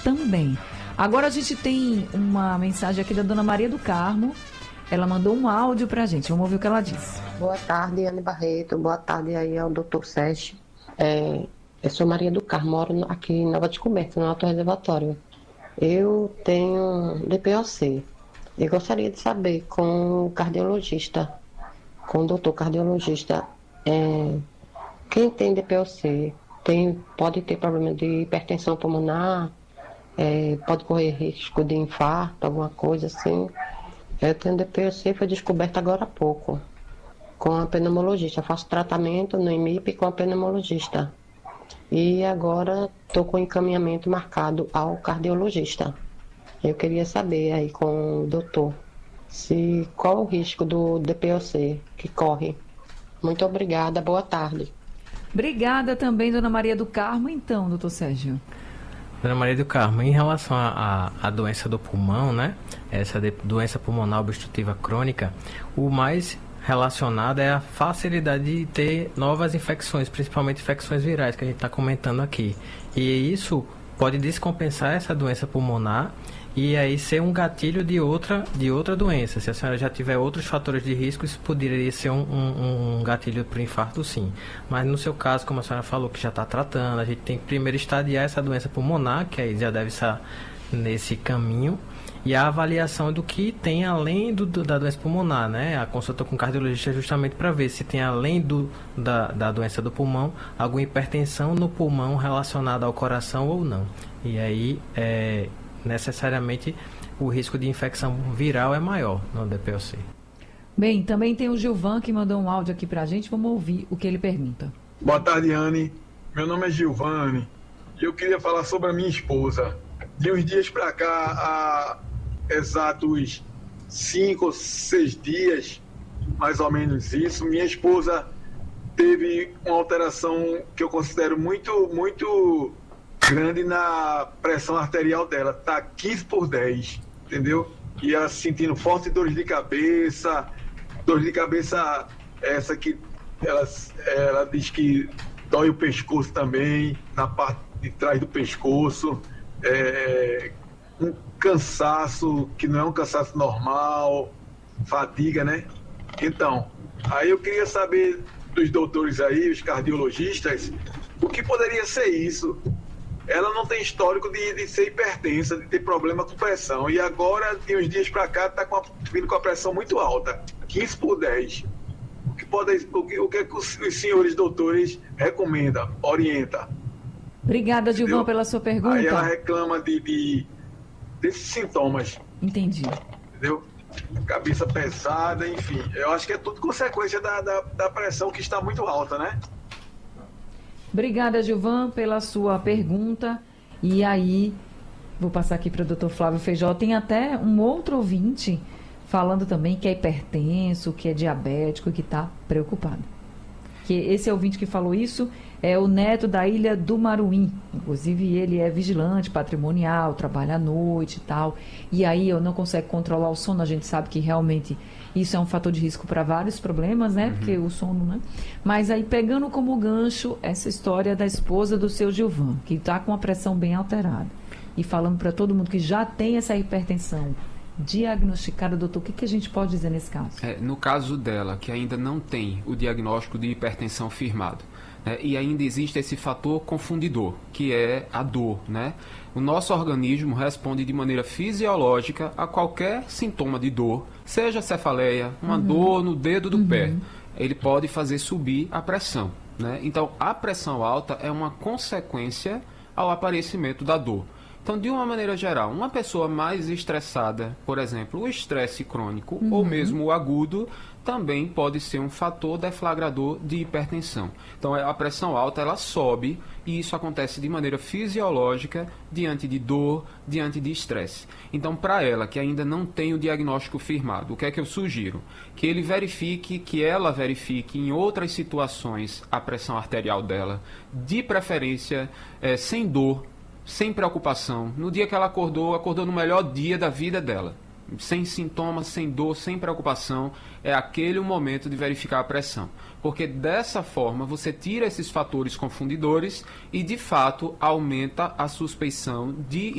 também. Agora a gente tem uma mensagem aqui da Dona Maria do Carmo. Ela mandou um áudio pra gente. Vamos ouvir o que ela disse. Boa tarde, Anne Barreto. Boa tarde aí ao Dr. Sérgio. Eu sou Maria do Carmo, moro aqui em Nova Descoberta, no Alto Reservatório. Eu tenho DPOC. Eu gostaria de saber com o cardiologista, com o doutor cardiologista, quem tem DPOC pode ter problema de hipertensão pulmonar, pode correr risco de infarto, alguma coisa assim. Eu tenho DPOC, foi descoberto agora há pouco, com a pneumologista. Eu faço tratamento no IMIP com a pneumologista. E agora estou com encaminhamento marcado ao cardiologista. Eu queria saber aí com o doutor qual o risco do DPOC que corre. Muito obrigada, boa tarde. Obrigada também, Dona Maria do Carmo. Então, doutor Sérgio. Dona Maria do Carmo, em relação à doença do pulmão, né? Essa doença pulmonar obstrutiva crônica, o mais relacionado é a facilidade de ter novas infecções, principalmente infecções virais que a gente está comentando aqui. E isso pode descompensar essa doença pulmonar e aí ser um gatilho de outra doença. Se a senhora já tiver outros fatores de risco, isso poderia ser um gatilho para o infarto, sim. Mas no seu caso, como a senhora falou que já está tratando, a gente tem que primeiro estadiar essa doença pulmonar, que aí já deve estar nesse caminho, e a avaliação do que tem além da doença pulmonar, né? A consulta com o cardiologista é justamente para ver se tem além da doença do pulmão, alguma hipertensão no pulmão relacionada ao coração ou não. E aí, necessariamente, o risco de infecção viral é maior no DPOC. Bem, também tem o Gilvan que mandou um áudio aqui pra gente. Vamos ouvir o que ele pergunta. Boa tarde, Anne. Meu nome é Gilvane e eu queria falar sobre a minha esposa. De uns dias para cá, há exatos 5 ou 6 dias, mais ou menos isso, minha esposa teve uma alteração que eu considero muito grande na pressão arterial dela. Tá 15/10, entendeu? E ela sentindo forte dores de cabeça essa que ela diz que dói o pescoço também, na parte de trás do pescoço, um cansaço que não é um cansaço normal, fadiga, né? Então, aí eu queria saber dos doutores aí, os cardiologistas, o que poderia ser isso? Ela não tem histórico de ser hipertensa, de ter problema com pressão, e agora, de uns dias para cá, está vindo com a pressão muito alta, 15/10. O que os senhores doutores recomendam, orientam? Obrigada, Gilvan, pela sua pergunta. Aí ela reclama desses sintomas. Entendi. Entendeu? Cabeça pesada, enfim. Eu acho que é tudo consequência da pressão que está muito alta, né? Obrigada, Gilvan, pela sua pergunta. E aí, vou passar aqui para o doutor Flávio Feijó. Tem até um outro ouvinte falando também que é hipertenso, que é diabético e que está preocupado. Que esse ouvinte que falou isso é o neto da Ilha do Maruim. Inclusive, ele é vigilante patrimonial, trabalha à noite e tal. E aí, eu não consigo controlar o sono. A gente sabe que realmente isso é um fator de risco para vários problemas, né? Porque o sono, né? Mas aí, pegando como gancho essa história da esposa do seu Gilvan, que está com a pressão bem alterada. E falando para todo mundo que já tem essa hipertensão diagnosticada, doutor, o que a gente pode dizer nesse caso? No caso dela, que ainda não tem o diagnóstico de hipertensão firmado, né, e ainda existe esse fator confundidor, que é a dor, né? O nosso organismo responde de maneira fisiológica a qualquer sintoma de dor, seja cefaleia, uma dor no dedo do pé. Ele pode fazer subir a pressão, né? Então, a pressão alta é uma consequência ao aparecimento da dor. Então, de uma maneira geral, uma pessoa mais estressada, por exemplo, o estresse crônico ou mesmo o agudo, também pode ser um fator deflagrador de hipertensão. Então, a pressão alta, ela sobe e isso acontece de maneira fisiológica diante de dor, diante de estresse. Então, para ela, que ainda não tem o diagnóstico firmado, o que é que eu sugiro? Que ela verifique em outras situações a pressão arterial dela, de preferência sem dor, sem preocupação. No dia que ela acordou no melhor dia da vida dela. Sem sintomas, sem dor, sem preocupação. É aquele o momento de verificar a pressão. Porque dessa forma você tira esses fatores confundidores e, de fato, aumenta a suspeição de